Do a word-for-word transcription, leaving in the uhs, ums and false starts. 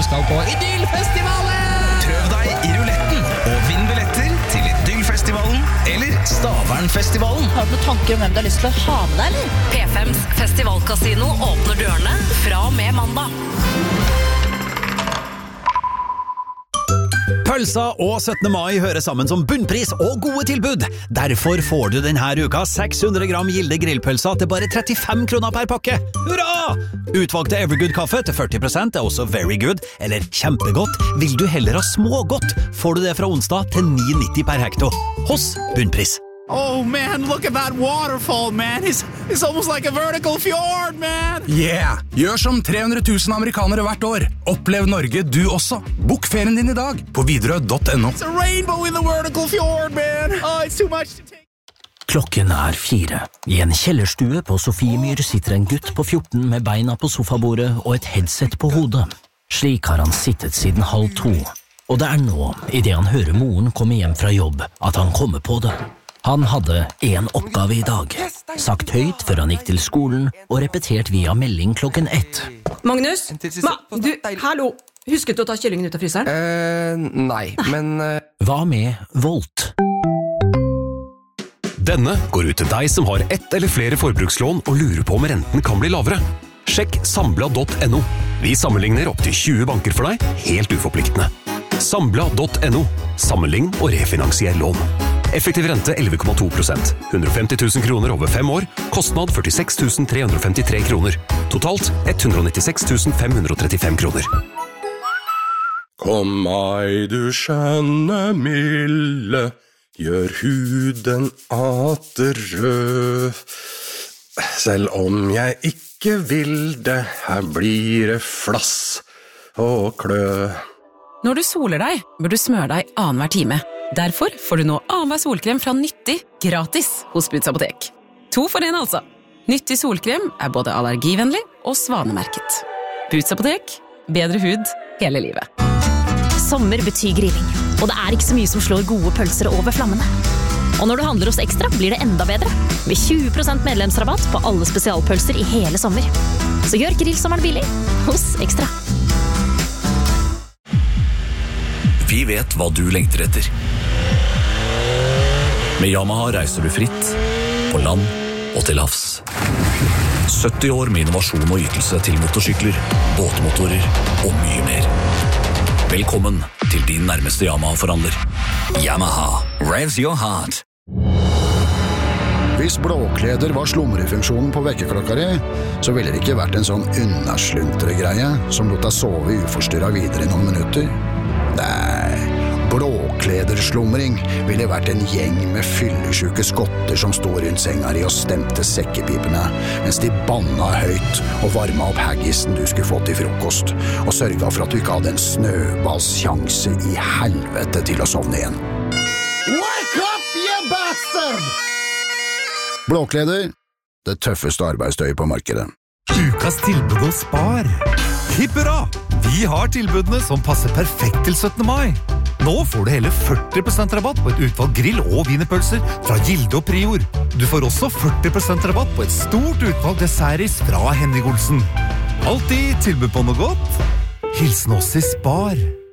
skal på Idyllfestivalen! Prøv deg i ruletten og vinn billetter til Idyllfestivalen eller Stavernfestivalen. Har du noen tanker om hvem du har lyst til å ha med deg, eller? P fems festivalkasino åpner dørene fra og med mandag. Pølsa og syttende mai hører sammen som bunnpris og gode tilbud. Derfor får du denne uka seks hundre gram Gilde grillpølsa til bare trettifem kroner per pakke. Hurra! Utvalgte Evergood-kaffe til førti prosent er også very good, eller kjempegodt. Vil du heller ha smågodt, får du det fra onsdag til ni nitti per hekto. Hos bunnpris. Oh man, look at that waterfall, man. It's, it's almost like a vertical fjord, man. Yeah! Gjør som tre hundre tusen amerikanere hvert år. Opplev Norge du også. Bok ferien din i dag på widerøe punktum no. It's a rainbow in the vertical fjord, man. Oh, it's too much to take. Klokken er fire. I en kjellerstue på Sofiemyr sitter en gutt på fjorten med beina på sofabordet og et headset på hodet. Slik har han sittet siden halv to. Og det er nå, i det han hører moren komme hjem fra jobb, at han kommer på det. Han hadde en oppgave i dag, sagt høyt før han gikk til skolen og repetert via melding klokken ett. Magnus? Ma, du, hallo, husket du å ta kyllingen ut av fryseren? Eh, nei, men... Uh... Hva med Volt? Denne går ut til deg som har ett eller flere forbrukslån og lurer på om renten kan bli lavere. Sjekk Sambla punktum no. Vi sammenligner opp til tjue banker for deg, helt uforpliktende. Sambla punktum no. Sammenlign og refinansier lån. Effektiv rente elleve komma to prosent. hundre og femti tusen kroner over fem år. Kostnad førtiseks tusen tre hundre og femtitre kroner. Totalt ett hundre og nittiseks tusen fem hundre og trettifem kroner. Kom meg du skjønne milde, gjør huden atter rød. Selv om jeg ikke vil det, her blir det flass og klø. Når du soler deg, bør du smøre deg annenhver time. Derfor får du nå annenhver solkrem fra Nyttig gratis hos Buds Apotek. To for en altså. Nyttig solkrem er både allergivennlig og svanemerket. Buds Apotek, bedre hud hele livet. Sommer betyr grilling, og det er ikke så mye som slår gode pølser over flammene. Og når du handler hos Ekstra, blir det enda bedre. Med tjue prosent medlemsrabatt på alle spesialpølser i hele sommer. Så gjør grillsommeren billig hos Ekstra. Vi vet hva du lengter etter. Med Yamaha reiser du fritt, på land og til havs. sytti år med innovasjon og ytelse til motorsykler, båtmotorer og mye mer. Velkommen til din nærmeste Yamaha-forhandler. Yamaha, revs your heart. Hvis blåkleder var slumrefunksjonen på vekkerklokka di, så ville det ikke vært en sånn unnasluntre-greie som lot deg sove uforstyrret videre i noen minutter. Nei, blåklederslumring ville vært en gjeng med fyllesjuke skotter som stod rundt senga di og stemte sekkepipene, mens de banna høyt og varma opp haggisen du skulle få til frokost, og sørga for at du ikke hadde en snøballsjanse i helvete til å sovne igjen. Wake up, you bastard! Blåkleder, det tøffeste arbeidstøyet på markedet. Ukas tilbud hos Spar. Hipp hurra! Vi har tilbudene som passer perfekt til syttende mai. Nå får du hele førti prosent rabatt på et utvalg grill- og wienerpølser fra Gilde og Prior. Du får også førti prosent rabatt på et stort utvalg dessertis fra Henning Olsen. Alltid tilbud på noe godt. Hilsen oss i Spar.